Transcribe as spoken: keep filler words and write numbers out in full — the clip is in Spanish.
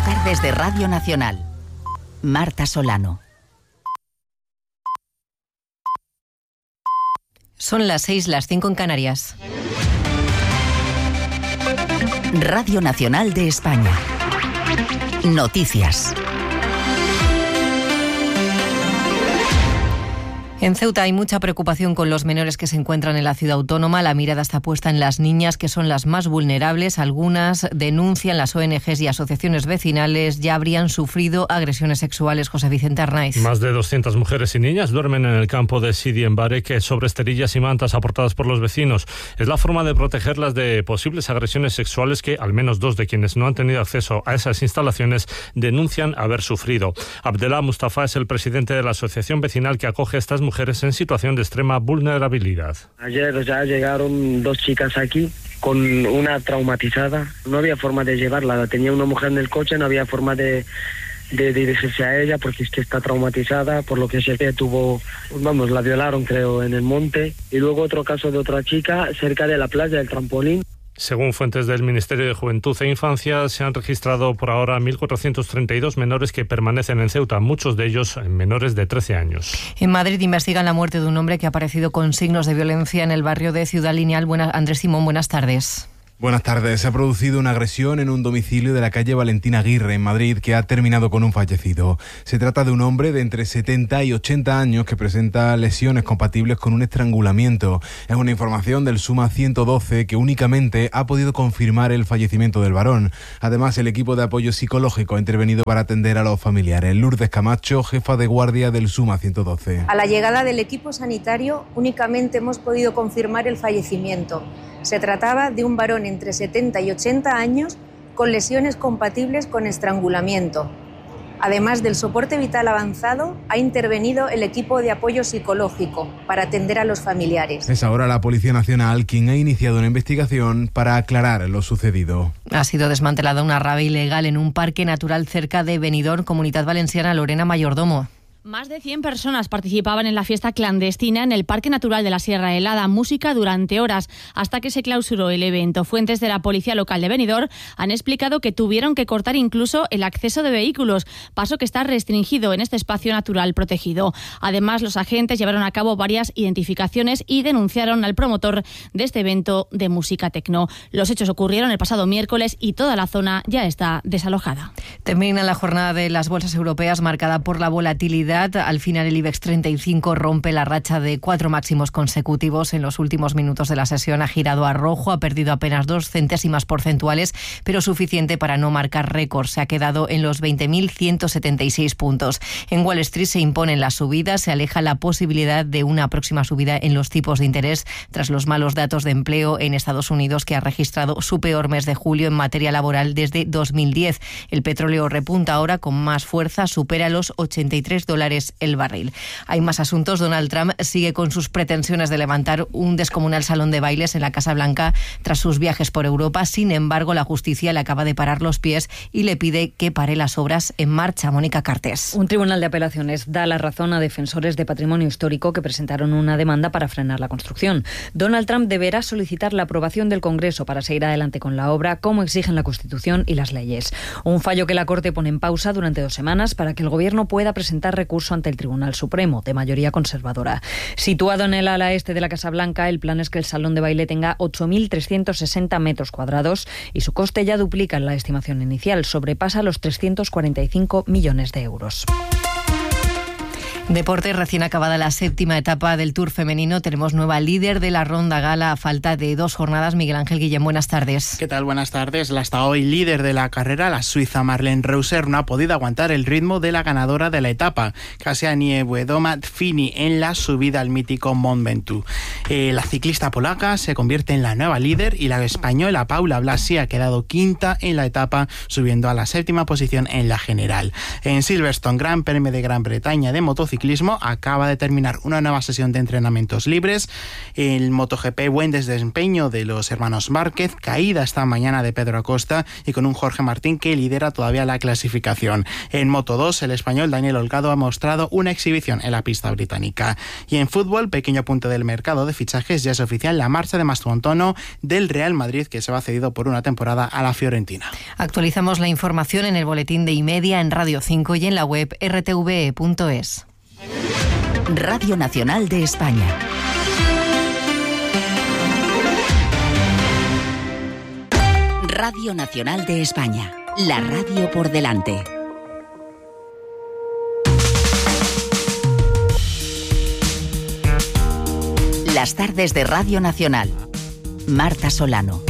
tardes de Radio Nacional. Marta Solano. Son las seis, las cinco en Canarias. Radio Nacional de España. Noticias. En Ceuta hay mucha preocupación con los menores que se encuentran en la ciudad autónoma. La mirada está puesta en las niñas, que son las más vulnerables. Algunas denuncian, las O N Ges y asociaciones vecinales ya habrían sufrido agresiones sexuales. José Vicente Arnaiz. Más de doscientas mujeres y niñas duermen en el campo de Sidi en Bareque sobre esterillas y mantas aportadas por los vecinos. Es la forma de protegerlas de posibles agresiones sexuales que al menos dos de quienes no han tenido acceso a esas instalaciones denuncian haber sufrido. Abdelá Mustafa es el presidente de la asociación vecinal que acoge a estas mujeres en situación de extrema vulnerabilidad. Ayer ya llegaron dos chicas aquí con una traumatizada. No había forma de llevarla. Tenía una mujer en el coche, no había forma de, de dirigirse a ella porque es que está traumatizada, por lo que se ve tuvo, vamos, la violaron creo en el monte. Y luego otro caso de otra chica cerca de la playa del trampolín. Según fuentes del Ministerio de Juventud e Infancia, se han registrado por ahora mil cuatrocientos treinta y dos menores que permanecen en Ceuta, muchos de ellos menores de trece años. En Madrid investigan la muerte de un hombre que ha aparecido con signos de violencia en el barrio de Ciudad Lineal. Buenas, Andrés Simón, buenas tardes. Buenas tardes. Se ha producido una agresión en un domicilio de la calle Valentina Aguirre, en Madrid, que ha terminado con un fallecido. Se trata de un hombre de entre setenta y ochenta años que presenta lesiones compatibles con un estrangulamiento. Es una información del Suma ciento doce que únicamente ha podido confirmar el fallecimiento del varón. Además, el equipo de apoyo psicológico ha intervenido para atender a los familiares. Lourdes Camacho, jefa de guardia del Suma ciento doce. A la llegada del equipo sanitario únicamente hemos podido confirmar el fallecimiento. Se trataba de un varón entre setenta y ochenta años con lesiones compatibles con estrangulamiento. Además del soporte vital avanzado, ha intervenido el equipo de apoyo psicológico para atender a los familiares. Es ahora la Policía Nacional quien ha iniciado una investigación para aclarar lo sucedido. Ha sido desmantelada una rave ilegal en un parque natural cerca de Benidorm, Comunidad Valenciana. Lorena Mayordomo. Más de cien personas participaban en la fiesta clandestina en el Parque Natural de la Sierra Helada. Música durante horas hasta que se clausuró el evento. Fuentes de la Policía Local de Benidorm han explicado que tuvieron que cortar incluso el acceso de vehículos, paso que está restringido en este espacio natural protegido. Además, los agentes llevaron a cabo varias identificaciones y denunciaron al promotor de este evento de música tecno. Los hechos ocurrieron el pasado miércoles y toda la zona ya está desalojada. Termina la jornada de las bolsas europeas marcada por la volatilidad. Al final el IBEX treinta y cinco rompe la racha de cuatro máximos consecutivos. En los últimos minutos de la sesión ha girado a rojo, ha perdido apenas dos centésimas porcentuales, pero suficiente para no marcar récord. Se ha quedado en los veinte mil ciento setenta y seis puntos. En Wall Street se imponen las subidas, se aleja la posibilidad de una próxima subida en los tipos de interés tras los malos datos de empleo en Estados Unidos, que ha registrado su peor mes de julio en materia laboral desde dos mil diez. El petróleo repunta ahora con más fuerza, supera los ochenta y tres dólares el barril. Hay más asuntos. Donald Trump sigue con sus pretensiones de levantar un descomunal salón de bailes en la Casa Blanca tras sus viajes por Europa. Sin embargo, la justicia le acaba de parar los pies y le pide que pare las obras en marcha. Mónica Cartés. Un tribunal de apelaciones da la razón a defensores de patrimonio histórico que presentaron una demanda para frenar la construcción. Donald Trump deberá solicitar la aprobación del Congreso para seguir adelante con la obra, como exigen la Constitución y las leyes. Un fallo que la Corte pone en pausa durante dos semanas para que el Gobierno pueda presentar recursos ante el Tribunal Supremo, de mayoría conservadora. Situado en el ala este de la Casa Blanca, el plan es que el salón de baile tenga ocho mil trescientos sesenta metros cuadrados y su coste ya duplica la estimación inicial, sobrepasa los trescientos cuarenta y cinco millones de euros. Deporte. Recién acabada la séptima etapa del Tour femenino, tenemos nueva líder de la ronda gala a falta de dos jornadas. Miguel Ángel Guillén, buenas tardes. ¿Qué tal? Buenas tardes. La hasta hoy líder de la carrera, la suiza Marlene Reusser, no ha podido aguantar el ritmo de la ganadora de la etapa, Kasia Niewiadoma-Fini, en la subida al mítico Mont Ventoux. Eh, la ciclista polaca se convierte en la nueva líder y la española Paula Blasi ha quedado quinta en la etapa, subiendo a la séptima posición en la general. En Silverstone, Gran Premio de Gran Bretaña de motociclismo, acaba de terminar una nueva sesión de entrenamientos libres. El MotoGP, buen desempeño de los hermanos Márquez, caída esta mañana de Pedro Acosta y con un Jorge Martín que lidera todavía la clasificación. En Moto dos, el español Daniel Olgado ha mostrado una exhibición en la pista británica. Y en fútbol, pequeño apunte del mercado de fichajes, ya es oficial la marcha de Mastromontano del Real Madrid, que se va cedido por una temporada a la Fiorentina. Actualizamos la información en el boletín de Imedia, en Radio cinco y en la web r t v e punto es. Radio Nacional de España. Radio Nacional de España. La radio por delante. Las tardes de Radio Nacional. Marta Solano.